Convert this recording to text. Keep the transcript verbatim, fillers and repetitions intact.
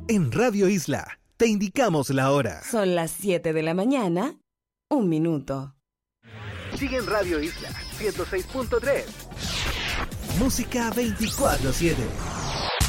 En Radio Isla te indicamos la hora. Son las siete de la mañana, un minuto. Sigue en Radio Isla ciento seis punto tres. Música veinticuatro siete.